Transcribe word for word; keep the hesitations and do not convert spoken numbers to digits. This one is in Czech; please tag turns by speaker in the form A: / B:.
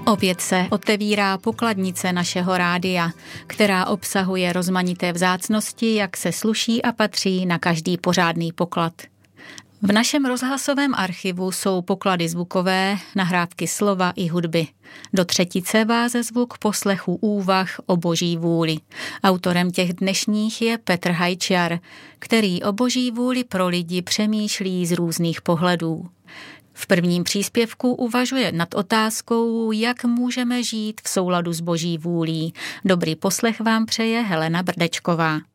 A: Opět se otevírá pokladnice našeho rádia, která obsahuje rozmanité vzácnosti, jak se sluší a patří na každý pořádný poklad. V našem rozhlasovém archivu jsou poklady zvukové, nahrávky slova i hudby. Do třetice váze zvuk poslechu úvah o boží vůli. Autorem těch dnešních je Petr Hajčiar, který o boží vůli pro lidi přemýšlí z různých pohledů. V prvním příspěvku uvažuje nad otázkou, jak můžeme žít v souladu s boží vůlí. Dobrý poslech vám přeje Helena Brdečková.